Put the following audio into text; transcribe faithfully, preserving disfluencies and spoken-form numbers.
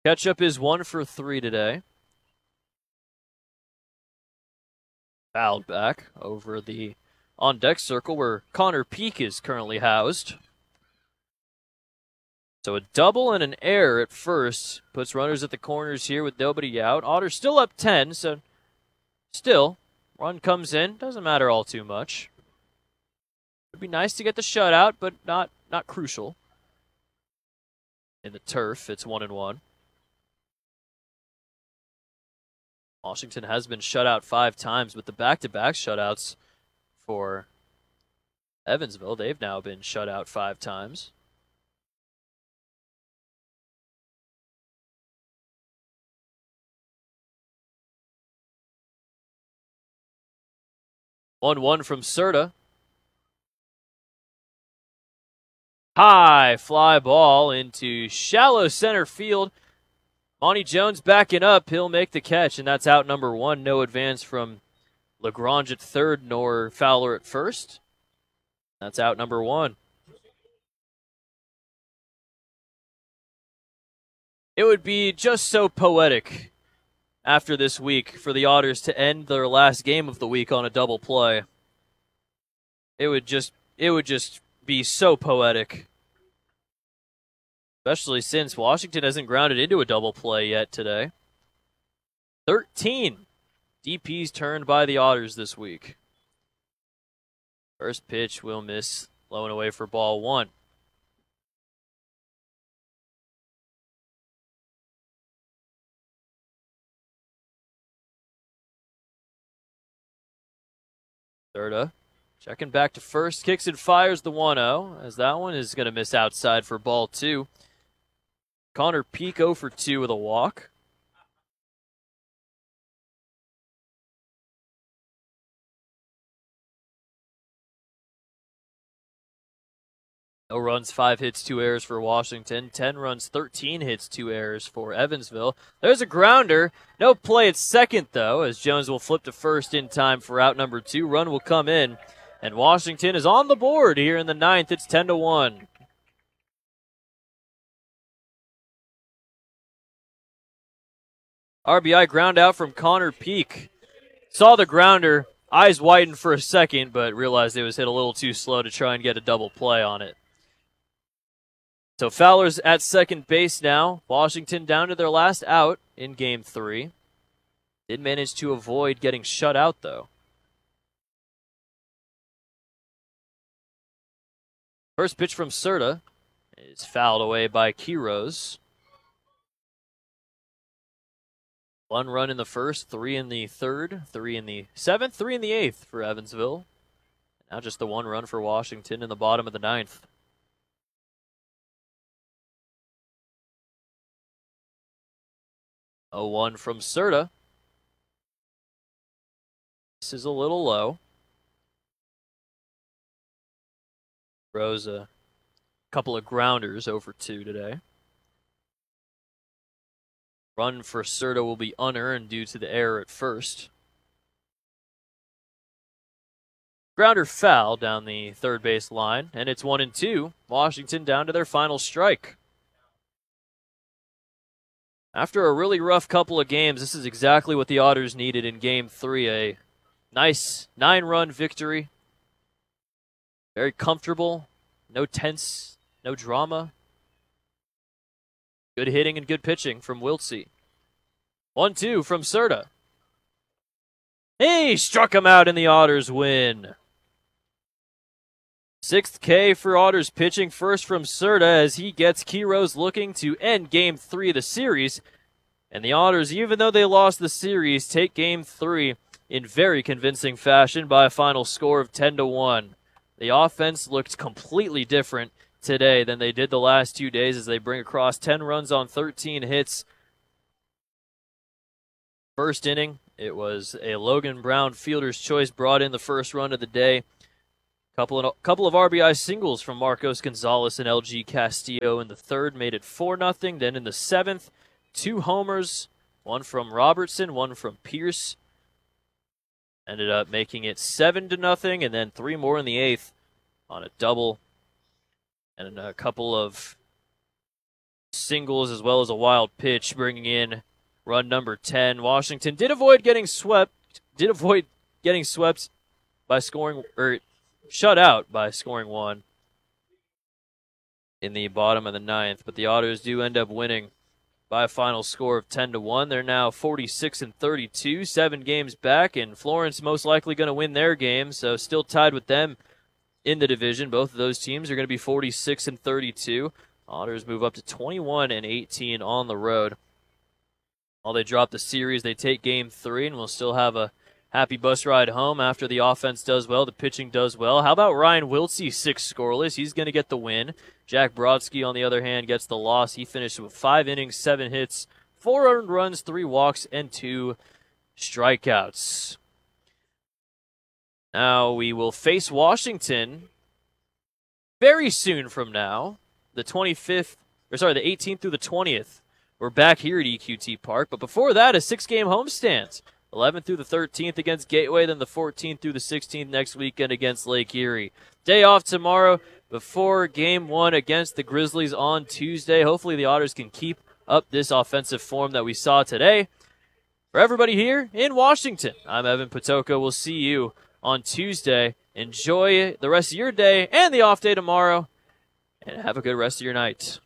Ketchup is one for three today. Fouled back over the on-deck circle where Connor Peak is currently housed. So a double and an error at first puts runners at the corners here with nobody out. Otters still up ten, so still, run comes in. Doesn't matter all too much. It'd be nice to get the shutout, but not not crucial. In the turf, it's one and one. Washington has been shut out five times, but the back-to-back shutouts for Evansville, they've now been shut out five times. one one from Serta. High fly ball into shallow center field. Monty Jones backing up. He'll make the catch, and that's out number one. No advance from LaGrange at third, nor Fowler at first. That's out number one. It would be just so poetic after this week for the Otters to end their last game of the week on a double play. It would just it would just be so poetic. Especially since Washington hasn't grounded into a double play yet today. thirteen D Ps turned by the Otters this week. First pitch will miss, low and away for ball one. Serta checking back to first, kicks and fires the one oh, as that one is going to miss outside for ball two. Connor Peak oh for two with a walk. No runs, five hits, two errors for Washington. ten runs, thirteen hits, two errors for Evansville. There's a grounder. No play at second, though, as Jones will flip to first in time for out number two. Run will come in, and Washington is on the board here in the ninth. It's ten to one. R B I ground out from Connor Peak. Saw the grounder, eyes widened for a second, but realized it was hit a little too slow to try and get a double play on it. So Fowler's at second base now. Washington down to their last out in game three. Did manage to avoid getting shut out, though. First pitch from Serta is fouled away by Quiroz. One run in the first, three in the third, three in the seventh, three in the eighth for Evansville. Now just the one run for Washington in the bottom of the ninth. oh one from Serta. This is a little low. Rose a couple of grounders over two today. Run for Serta will be unearned due to the error at first. Grounder foul down the third base line, and it's one and two. Washington down to their final strike. After a really rough couple of games, this is exactly what the Otters needed in game three. A nice nine-run victory. Very comfortable. No tense, no drama. Good hitting and good pitching from Wiltsey. one two from Serta. He struck him out in the Otters win. Sixth K for Otters pitching, first from Serta as he gets Quiroz looking to end game three of the series. And the Otters, even though they lost the series, take game three in very convincing fashion by a final score of ten to one. The offense looked completely different today than they did the last two days as they bring across ten runs on thirteen hits. First inning, it was a Logan Brown fielder's choice brought in the first run of the day. Couple of, couple of R B I singles from Marcos Gonzalez and L G Castillo in the third made it four nothing. Then in the seventh, two homers, one from Robertson, one from Pierce. Ended up making it seven to nothing, and then three more in the eighth on a double and a couple of singles as well as a wild pitch, bringing in run number ten. Washington did avoid getting swept, did avoid getting swept by scoring, or shut out by scoring one in the bottom of the ninth, but the Otters do end up winning by a final score of ten to one. They're now forty-six and thirty-two, seven games back, and Florence most likely going to win their game, so still tied with them in the division. Both of those teams are going to be forty-six and thirty-two. Otters move up to twenty-one and eighteen on the road. While they drop the series, they take game three, and we'll still have a happy bus ride home after the offense does well, the pitching does well. How about Ryan Wiltsey, six scoreless? He's going to get the win. Jack Brodsky, on the other hand, gets the loss. He finished with five innings, seven hits, four earned runs, three walks, and two strikeouts. Now we will face Washington very soon from now, the twenty-fifth, or sorry, the eighteenth through the twentieth. We're back here at E Q T Park, but before that, a six-game homestand. eleventh through the thirteenth against Gateway, then the fourteenth through the sixteenth next weekend against Lake Erie. Day off tomorrow before game one against the Grizzlies on Tuesday. Hopefully the Otters can keep up this offensive form that we saw today. For everybody here in Washington, I'm Evan Potoko. We'll see you on Tuesday. Enjoy the rest of your day and the off day tomorrow, and have a good rest of your night.